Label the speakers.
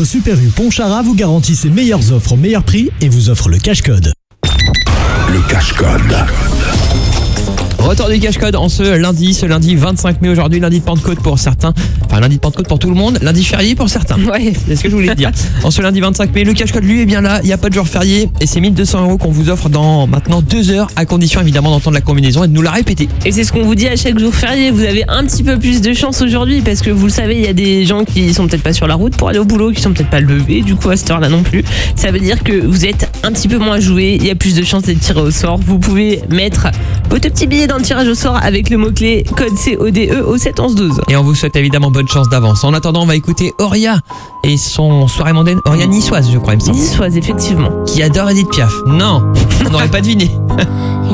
Speaker 1: Votre Super U Pontcharra vous garantit ses meilleures offres au meilleur prix et vous offre le cash code.
Speaker 2: Le cash code.
Speaker 3: Retour du cash code en ce lundi 25 mai aujourd'hui, lundi de Pentecôte pour certains, enfin lundi de Pentecôte pour tout le monde, lundi férié pour certains.
Speaker 4: Ouais.
Speaker 3: C'est ce que je voulais te dire. En ce lundi 25 mai, le cash code lui est bien là, il n'y a pas de jour férié et c'est 1200 € qu'on vous offre dans maintenant 2 heures, à condition évidemment d'entendre la combinaison et de nous la répéter.
Speaker 4: Et c'est ce qu'on vous dit à chaque jour férié, vous avez un petit peu plus de chance aujourd'hui parce que vous le savez, il y a des gens qui sont peut-être pas sur la route pour aller au boulot, qui sont peut-être pas levés du coup à cette heure-là non plus. Ça veut dire que vous êtes un petit peu moins joué, il y a plus de chances d'être tiré au sort. Vous pouvez mettre votre petit billet dans le tirage au sort avec le mot-clé code CODE au 7 11 12.
Speaker 3: Et on vous souhaite évidemment bonne chance d'avance. En attendant, on va écouter Auria et son soirée mondaine. Auria niçoise, je crois, il me semble.
Speaker 4: Niçoise, effectivement.
Speaker 3: Qui adore Edith Piaf. Non, on n'aurait pas deviné.